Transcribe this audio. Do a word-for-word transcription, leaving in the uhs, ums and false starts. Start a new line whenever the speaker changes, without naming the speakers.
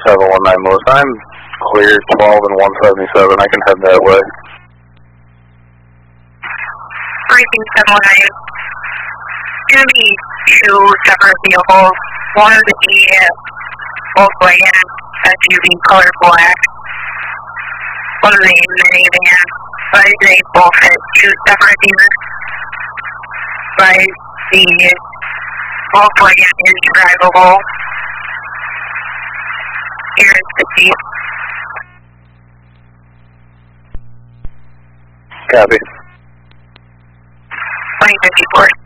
seven one nine Melissa. I'm clear twelve and one seventy-seven. I can head that way.
Briefing seven one nine. It's going to be two separate vehicles. One of the Volkswagen S U V color black. One of the minivan. But they both hit two separate dealers. But the Volkswagen is drivable. Here is the Jeep.
Copy.
twenty fifty-four.